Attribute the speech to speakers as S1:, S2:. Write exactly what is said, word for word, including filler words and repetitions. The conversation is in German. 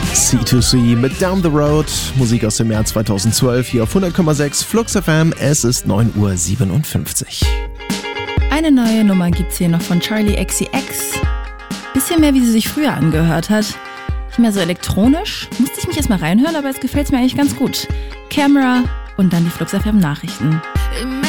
S1: C zwei C mit Down the Road, Musik aus dem Jahr zweitausendzwölf, hier auf hundert Komma sechs Flux F M, es ist neun Uhr siebenundfünfzig.
S2: Eine neue Nummer gibt's hier noch von Charli X C X. Bisschen mehr, wie sie sich früher angehört hat. Nicht mehr so elektronisch, musste ich mich erstmal reinhören, aber es gefällt mir eigentlich ganz gut. Camera und dann die Flux F M Nachrichten.